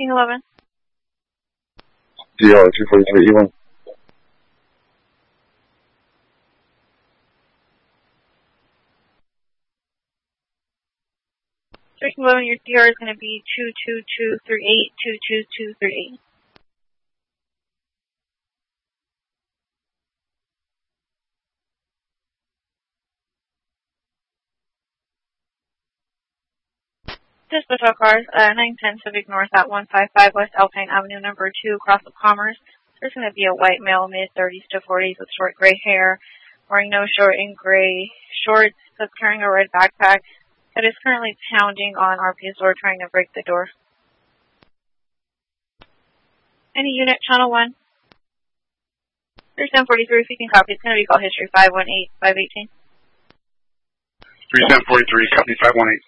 Speaking 11. DR 243E1. Speaking 11, your DR is going to be 22238, 22238. Dispatch cars, 910 Civic North at 155 West Alpine Avenue, number 2, across the Commerce. There's going to be a white male, mid-30s to 40s, with short gray hair, wearing no short and gray shorts, that's carrying a red backpack, that is currently pounding on RPS door, trying to break the door. Any unit, channel 1. There's 1043, if you can copy, it's going to be call history 518-518. 3743, copy 518.